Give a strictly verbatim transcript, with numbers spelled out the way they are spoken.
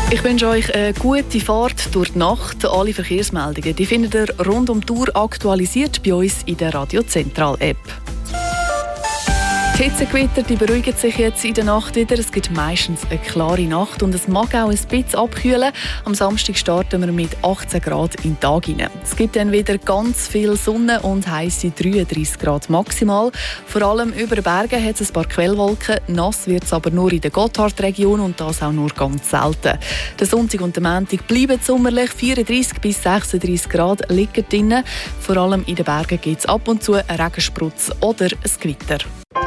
Ich wünsche euch eine gute Fahrt durch die Nacht. Alle Verkehrsmeldungen die findet ihr rund um die Uhr aktualisiert bei uns in der Radio Zentral App. Die Hitzegewitter die beruhigen sich jetzt in der Nacht wieder. Es gibt meistens eine klare Nacht und es mag auch ein bisschen abkühlen. Am Samstag starten wir mit achtzehn Grad in den Tag hinein. Es gibt dann wieder ganz viel Sonne und heisse dreiunddreissig Grad maximal. Vor allem über den Bergen hat es ein paar Quellwolken. Nass wird es aber nur in der Gotthardregion und das auch nur ganz selten. Der Sonntag und der Montag bleiben sommerlich. vierunddreissig bis sechsunddreissig Grad liegen drin. Vor allem in den Bergen gibt es ab und zu einen Regensprutz oder ein Gewitter.